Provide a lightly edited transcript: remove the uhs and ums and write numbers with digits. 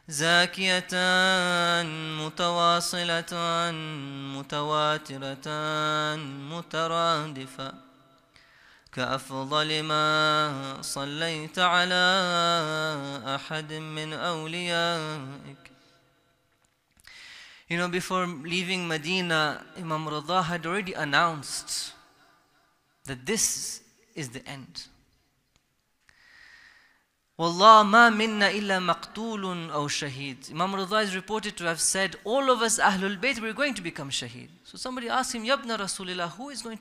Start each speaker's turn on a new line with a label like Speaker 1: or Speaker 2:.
Speaker 1: زاكية متواصلة متواترة مترادفة كأفضل ما صليت على أحد من أوليائك. You know, before leaving Medina, Imam Rida had already announced that this is the end. Wallah ma minna illa maqtulun aw shaheed. Imam Rida is reported to have said, all of us Ahlul Bayt, we're going to become shaheed. So somebody asked him, Yabna Rasulillah, who is going